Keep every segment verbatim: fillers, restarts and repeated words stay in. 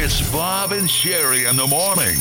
It's Bob and Sherry in the morning.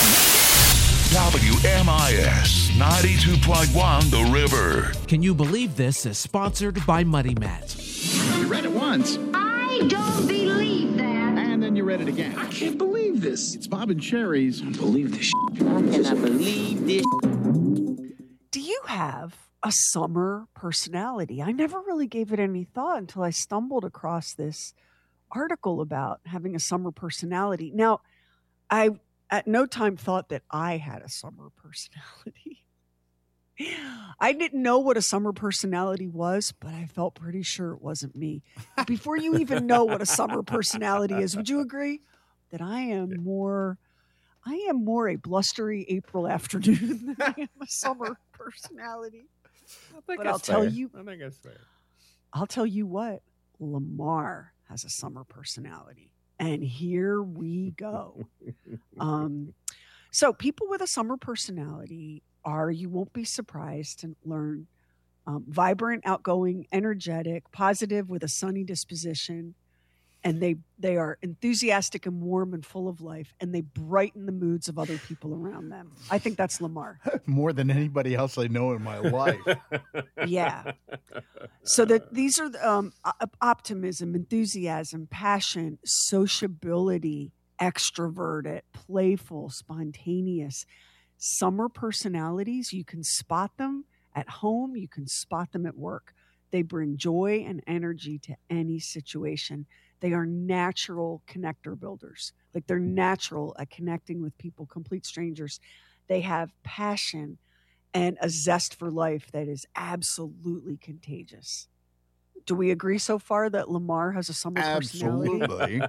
W M I S ninety-two point one The River. Can you believe this is sponsored by Muddy Mat? You read it once. I don't believe that. And then you read it again. I can't believe this. It's Bob and Sherry's. I don't believe this. I cannot believe this. Do you have a summer personality? I never really gave it any thought until I stumbled across this article about having a summer personality. Now, I at no time thought that I had a summer personality. I didn't know what a summer personality was, but I felt pretty sure it wasn't me. Before you even know what a summer personality is, would you agree that I am more I am more a blustery April afternoon than I am a summer personality? I think But that's I'll tell fair. you I think that's fair. I'll tell you what, Lamar has a summer personality. And here we go. um, so people with a summer personality are, you won't be surprised to learn, um, vibrant, outgoing, energetic, positive with a sunny disposition. And they, they are enthusiastic and warm and full of life. And they brighten the moods of other people around them. I think that's Lamar. More than anybody else I know in my life. Yeah. So that these are um, op- optimism, enthusiasm, passion, sociability, extroverted, playful, spontaneous. Summer personalities, you can spot them at home, you can spot them at work. They bring joy and energy to any situation. They are natural connector builders. Like they're natural at connecting with people, complete strangers. They have passion and a zest for life that is absolutely contagious. Do we agree so far that Lamar has a summer personality? Absolutely.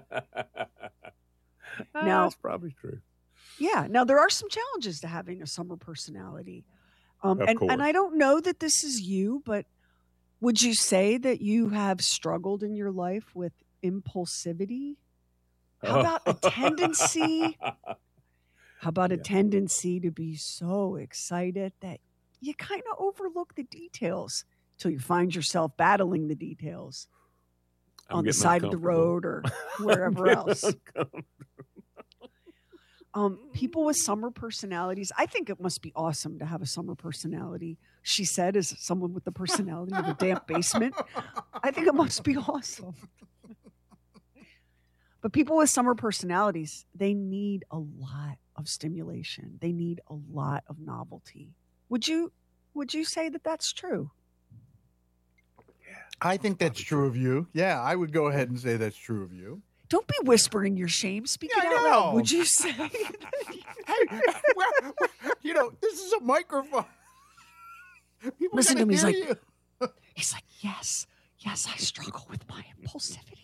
Now- that's probably true. Yeah. Now, there are some challenges to having a summer personality. Um, Of and, course. and I don't know that this is you, but would you say that you have struggled in your life with impulsivity? How about a tendency? How about a Yeah. tendency to be so excited that you kind of overlook the details till you find yourself battling the details I'm on the getting side of the uncomfortable. road or wherever I'm else? getting uncomfortable. Um, people with summer personalities, I think it must be awesome to have a summer personality. She said, as someone with the personality of a damp basement, I think it must be awesome. But people with summer personalities, they need a lot of stimulation. They need a lot of novelty. Would you would you say that that's true? I think that's true of you. Yeah, I would go ahead and say that's true of you. Don't be whispering your shame. Speak Yeah, it I out know. loud. Would you say? Hey, well, well, you know, this is a microphone. People Listen to gotta him. He's hear like, you. he's like, yes, yes, I struggle with my impulsivity.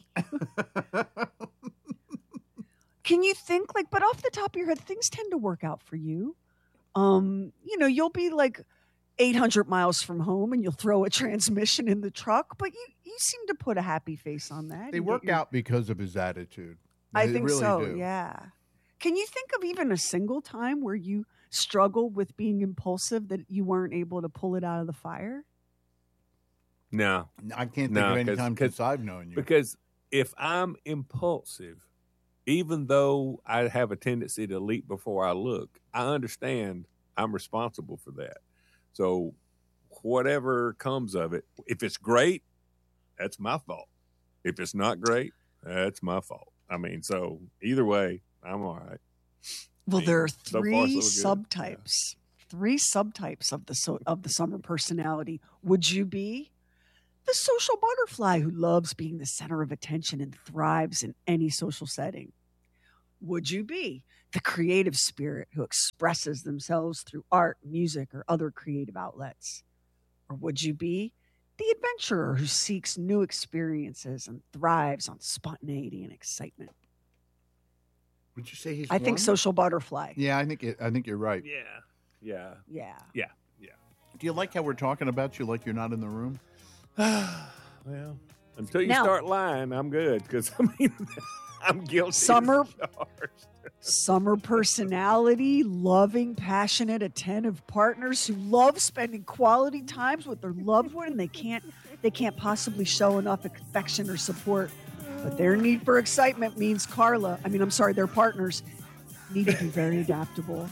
Can you think like, but off the top of your head, things tend to work out for you. Um, you know, you'll be like eight hundred miles from home and you'll throw a transmission in the truck, but you, you seem to put a happy face on that. They and work get your- out because of his attitude. I They think really so. do. Yeah. Can you think of even a single time where you struggled with being impulsive that you weren't able to pull it out of the fire? No, I can't think No, of any 'cause- time 'cause- since I've known you. because if I'm impulsive, even though I have a tendency to leap before I look, I understand I'm responsible for that. So whatever comes of it, if it's great, that's my fault. If it's not great, that's my fault. I mean, so either way, I'm all right. Well, mean, there are so far, three so good. subtypes. Three subtypes of the so, of the summer personality. Would you be the social butterfly who loves being the center of attention and thrives in any social setting? Would you be the creative spirit who expresses themselves through art, music, or other creative outlets? Or would you be the adventurer who seeks new experiences and thrives on spontaneity and excitement? Would you say he's? I think one? social butterfly. Yeah, I think it, I think you're right. Yeah, yeah, Yeah. yeah, yeah. Do you like how we're talking about you like you're not in the room? Well, until you Now- start lying, I'm good because I mean, I'm guilty. as Summer- charged. Summer personality, loving, passionate, attentive partners who love spending quality times with their loved one, and they can't they can't possibly show enough affection or support But their need for excitement means Carla, I mean, I'm sorry, their partners need to be very adaptable.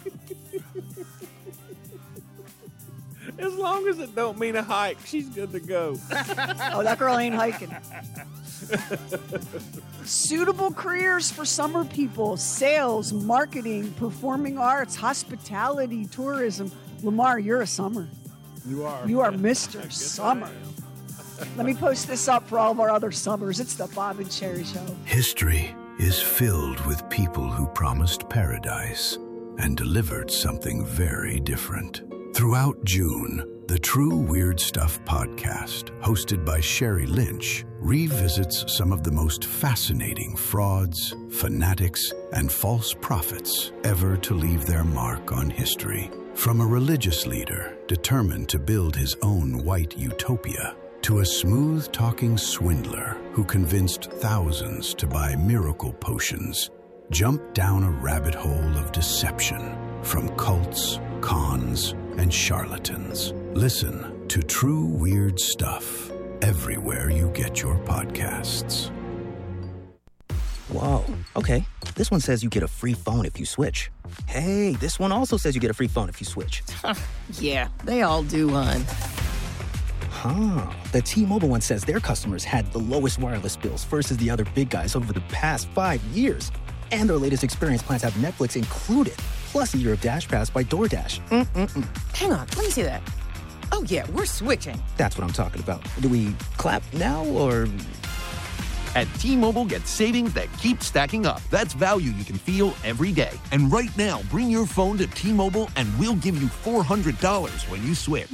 As long as it don't mean a hike, she's good to go. Oh, that girl ain't hiking. Suitable careers for summer people: sales, marketing, performing arts, hospitality, tourism. Lamar, you're a summer. You are. You are Mister Summer. Let me post this up for all of our other summers. It's the Bob and Sherry Show. History is filled with people who promised paradise and delivered something very different. Throughout June, the True Weird Stuff podcast, hosted by Sherry Lynch, revisits some of the most fascinating frauds, fanatics, and false prophets ever to leave their mark on history. From a religious leader determined to build his own white utopia, to a smooth-talking swindler who convinced thousands to buy miracle potions, jump down a rabbit hole of deception from cults, cons, and charlatans. Listen to True Weird Stuff everywhere you get your podcasts. Whoa, okay. This one says you get a free phone if you switch. Hey, this one also says you get a free phone if you switch. Yeah, they all do, hon. Huh. The T-Mobile one says their customers had the lowest wireless bills versus the other big guys over the past five years. And their latest experience plans have Netflix included, plus a year of Dash Pass by DoorDash. Mm-mm-mm. Hang on, let me see that. Oh, yeah, we're switching. That's what I'm talking about. Do we clap now, or...? At T-Mobile, get savings that keep stacking up. That's value you can feel every day. And right now, bring your phone to T-Mobile and we'll give you four hundred dollars when you switch.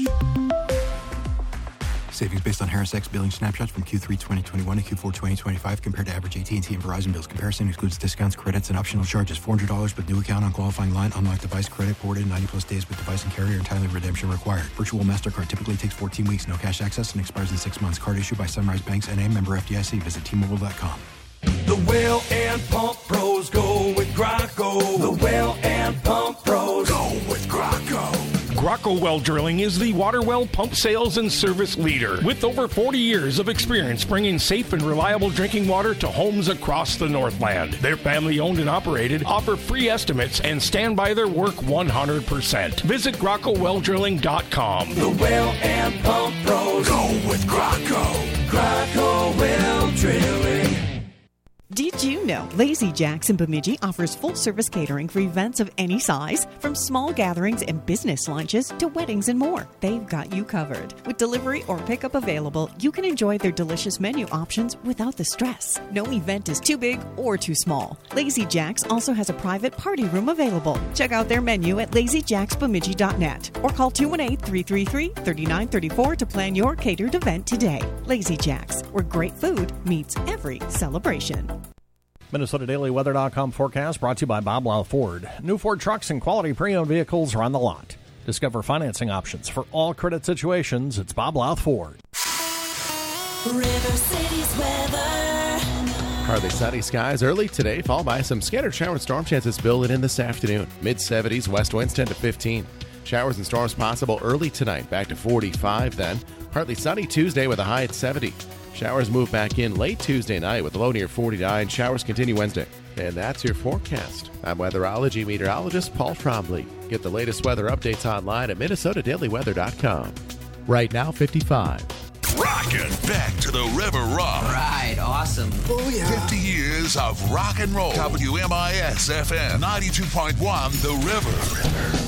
Savings based on Harris X billing snapshots from Q three twenty twenty-one to Q four twenty twenty-five compared to average A T and T and Verizon bills. Comparison excludes discounts, credits, and optional charges. four hundred dollars with new account on qualifying line. Unlocked device credit ported ninety plus days with device and carrier. Entirely redemption required. Virtual MasterCard typically takes fourteen weeks. No cash access and expires in six months. Card issued by Sunrise Banks N A, member F D I C. Visit T Mobile dot com. The well and pump pros go with Graco. The well and pump pros go with Graco. Graco Well Drilling is the water well pump sales and service leader with over forty years of experience bringing safe and reliable drinking water to homes across the Northland. They're family owned and operated, offer free estimates, and stand by their work one hundred percent. Visit Graco Well Drilling dot com. The well and pump pros go with Graco. Graco Well Drilling. Did you know Lazy Jack's in Bemidji offers full-service catering for events of any size? From small gatherings and business lunches to weddings and more, they've got you covered. With delivery or pickup available, you can enjoy their delicious menu options without the stress. No event is too big or too small. Lazy Jack's also has a private party room available. Check out their menu at lazy jacks bemidji dot net or call two one eight, three three three, three nine three four to plan your catered event today. Lazy Jack's, where great food meets every celebration. Minnesota Daily Weather dot com forecast brought to you by Bob Blau Ford. New Ford trucks and quality pre-owned vehicles are on the lot. Discover financing options for all credit situations. It's Bob Blau Ford. River City's weather. Partly sunny skies early today, followed by some scattered shower and storm chances building in this afternoon. mid seventies, west winds ten to fifteen. Showers and storms possible early tonight, back to forty-five then. Partly sunny Tuesday with a high at seventy. Showers move back in late Tuesday night with a low near forty-nine. Showers continue Wednesday. And that's your forecast. I'm weatherology meteorologist Paul Trombley. Get the latest weather updates online at Minnesota Daily Weather dot com. Right now, fifty-five. Rockin' back to the River Rock. Right, awesome. Oh, yeah. fifty years of rock and roll. W M I S F M ninety-two point one, The River.